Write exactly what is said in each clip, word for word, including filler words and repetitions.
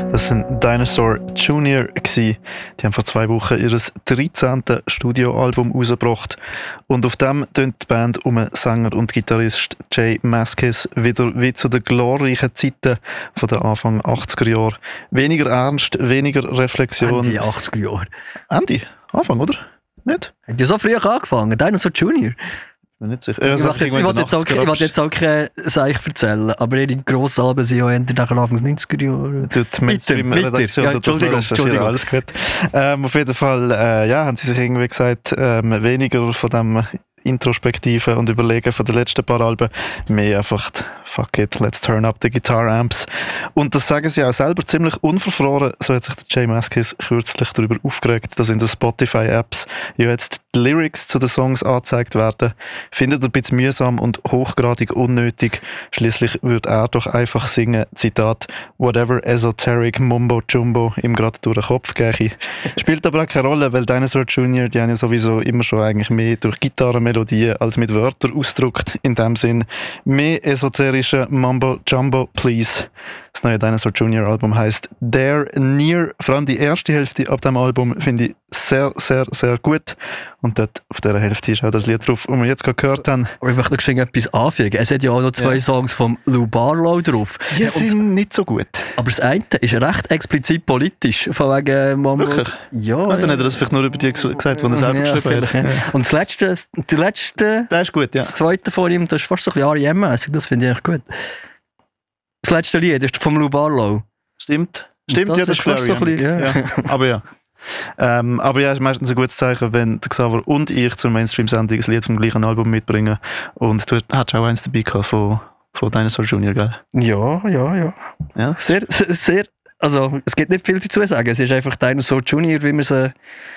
Das sind Dinosaur Junior gewesen. Die haben vor zwei Wochen ihr dreizehntes Studioalbum rausgebracht. Und auf dem tönt die Band um Sänger und Gitarrist J Mascis wieder wie zu den glorreichen Zeiten von den Anfang achtziger Jahre. Weniger Ernst, weniger Reflexion. Ende achtziger Jahre. Ende? Anfang, oder? Nicht? Hat ja so früh angefangen, Dinosaur Junior. Ich bin nicht sicher. Ja, ich wollte jetzt, jetzt, auch, ich jetzt auch keine Seich erzählen, aber ihre grossen Alben sind ja Ende nach Anfang neunziger Jahre. Die Mainstream-Redaktion ja, Entschuldigung, Entschuldigung. Alles gut. Ähm, auf jeden Fall äh, ja, haben sie sich irgendwie gesagt, ähm, weniger von dem Introspektiven und Überlegen von den letzten paar Alben, mehr einfach fuck it, let's turn up the guitar amps. Und das sagen sie auch selber ziemlich unverfroren. So hat sich der J Mascis kürzlich darüber aufgeregt, dass in den Spotify-Apps ja jetzt die Lyrics zu den Songs angezeigt werden. Findet er ein bisschen mühsam und hochgradig unnötig. Schließlich würde er doch einfach singen, Zitat, whatever esoteric mumbo jumbo ihm gerade durch den Kopf gehe. Spielt aber auch keine Rolle, weil Dinosaur Junior, die haben ja sowieso immer schon eigentlich mehr durch Gitarrenmelodien als mit Wörtern ausgedrückt. In dem Sinn, mehr esoterische Mumbo Jumbo, please. Das neue Dinosaur Junior Album heisst There Near. Vor allem die erste Hälfte ab dem Album finde ich sehr, sehr, sehr gut. Und dort auf dieser Hälfte ist auch das Lied drauf, das wir jetzt gerade gehört haben. Aber ich möchte noch schnell etwas anfügen. Es hat ja auch noch zwei ja. Songs von Lou Barlow drauf. Die ja, sind und, nicht so gut. Aber das eine ist recht explizit politisch. Von wegen Mambo. Wirklich? Ja. ja. Dann hat er das vielleicht nur über die gesagt, die er selber ja, geschrieben hat. Ja. Und das letzte, die letzte, das ist gut, ja. Das zweite von ihm, das ist fast so ein bisschen R E M-mäßig. Das finde ich echt gut. Das letzte Lied ist von Lou Barlow. Stimmt. Stimmt, das ja, das ist fast so ein bisschen, ja. ja. Aber ja. Ähm, aber ja, es ist meistens ein gutes Zeichen, wenn der Xaver und ich zur Mainstream-Sendung ein Lied vom gleichen Album mitbringen. Und du hast auch eins dabei gehabt von, von Dinosaur Junior, gell? Ja, ja, ja. ja. Sehr, sehr, also es gibt nicht viel dazu zu sagen. Es ist einfach Dinosaur Junior, wie man sie,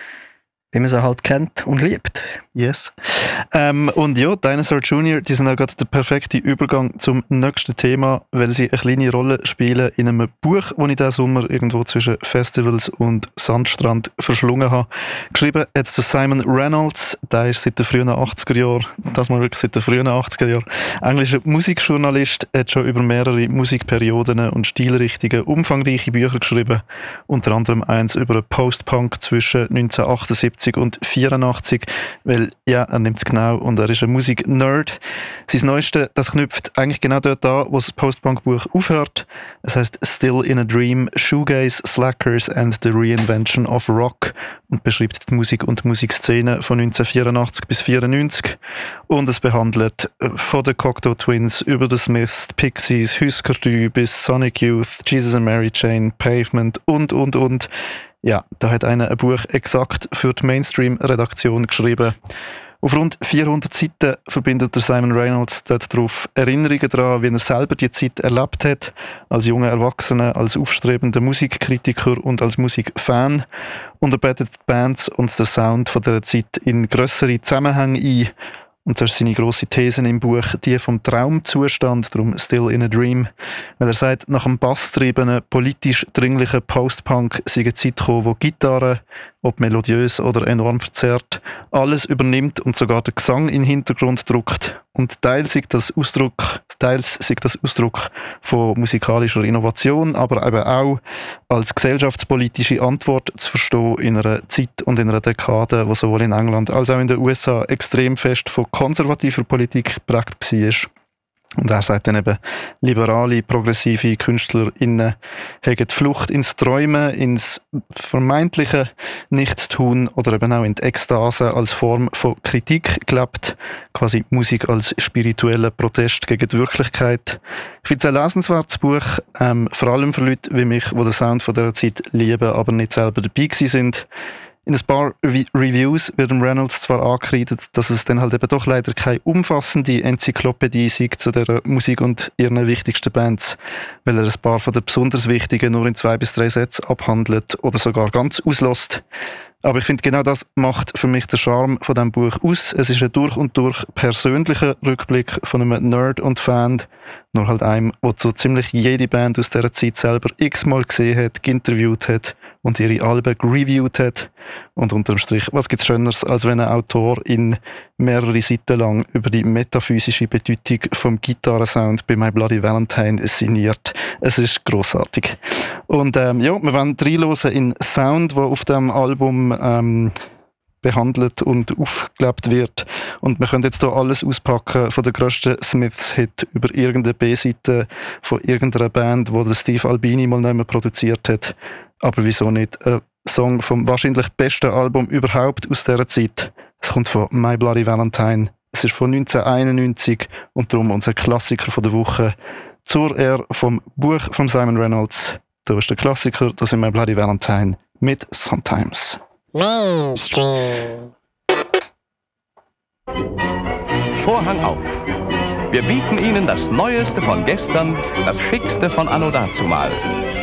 wie man sie halt kennt und liebt. Yes. Ähm, und ja, Dinosaur Junior, die sind auch gerade der perfekte Übergang zum nächsten Thema, weil sie eine kleine Rolle spielen in einem Buch, das ich diesen Sommer irgendwo zwischen Festivals und Sandstrand verschlungen habe. Geschrieben hat es Simon Reynolds, der ist seit den frühen achtziger Jahren, das mal wirklich seit den frühen achtziger Jahren, englischer Musikjournalist, hat schon über mehrere Musikperioden und Stilrichtungen umfangreiche Bücher geschrieben, unter anderem eins über Post-Punk zwischen neunzehnhundertachtundsiebzig und neunzehnhundertvierundachtzig, weil ja, er nimmt es genau und er ist ein Musik-Nerd. Sein Neueste, das knüpft eigentlich genau dort an, wo das Post-Punk-Buch aufhört. Es heisst Still in a Dream, Shoegaze, Slackers and the Reinvention of Rock und beschreibt die Musik und die Musikszene von neunzehnhundertvierundachtzig bis neunzehnhundertvierundneunzig. Und es behandelt von den Cocteau Twins über die Smiths, Pixies, Husker Du bis Sonic Youth, Jesus and Mary Chain, Pavement und, und, und. Ja, da hat einer ein Buch exakt für die Mainstream-Redaktion geschrieben. Auf rund vierhundert Seiten verbindet der Simon Reynolds dort darauf Erinnerungen daran, wie er selber die Zeit erlebt hat, als junger Erwachsener, als aufstrebender Musikkritiker und als Musikfan. Und er bettet die Bands und den Sound von dieser Zeit in grössere Zusammenhänge ein. Und das ist seine grosse These im Buch, die vom Traumzustand, darum Still in a Dream. Weil er sagt, nach dem basstriebenen, politisch dringlichen Post-Punk sei eine Zeit gekommen, wo Gitarre, ob melodiös oder enorm verzerrt, alles übernimmt und sogar den Gesang in den Hintergrund drückt. Und teils sei das Ausdruck, teils sei das Ausdruck von musikalischer Innovation, aber eben auch als gesellschaftspolitische Antwort zu verstehen in einer Zeit und in einer Dekade, die sowohl in England als auch in den U S A extrem fest von konservativer Politik geprägt war. Und er sagt dann eben, liberale, progressive KünstlerInnen haben die Flucht ins Träumen, ins vermeintliche Nichtstun oder eben auch in die Ekstase als Form von Kritik gelebt. Quasi Musik als spiritueller Protest gegen die Wirklichkeit. Ich finde es ein lesenswertes Buch, ähm, vor allem für Leute wie mich, die den Sound von dieser Zeit lieben, aber nicht selber dabei gewesen sind. In ein paar Re- Reviews wird dem Reynolds zwar angekreidet, dass es dann halt eben doch leider keine umfassende Enzyklopädie sei zu der Musik und ihren wichtigsten Bands, weil er ein paar von den besonders wichtigen nur in zwei bis drei Sätzen abhandelt oder sogar ganz auslässt. Aber ich finde, genau das macht für mich den Charme von diesem Buch aus. Es ist ein durch und durch persönlicher Rückblick von einem Nerd und Fan, nur halt einem, der so ziemlich jede Band aus dieser Zeit selber x-mal gesehen hat, geinterviewt hat und ihre Alben reviewt hat. Und unterm Strich, was gibt es Schöneres, als wenn ein Autor in mehrere Seiten lang über die metaphysische Bedeutung vom Gitarrensound bei My Bloody Valentine sinniert. Es ist grossartig. Und ähm, ja, wir wollen reinhören in Sound, der auf dem Album ähm, behandelt und aufgelebt wird. Und wir können jetzt hier alles auspacken, von der grössten Smiths-Hit über irgendeine B-Seite von irgendeiner Band, die der Steve Albini mal nicht mehr produziert hat. Aber wieso nicht? Ein Song vom wahrscheinlich besten Album überhaupt aus dieser Zeit. Es kommt von My Bloody Valentine. Es ist von neunzehnhunderteinundneunzig und darum unser Klassiker von der Woche. Zur Ehre vom Buch von Simon Reynolds. Da ist der Klassiker, das ist My Bloody Valentine mit Sometimes. Mainstream. Vorhang auf. Wir bieten Ihnen das Neueste von gestern, das Schickste von Anno dazumal.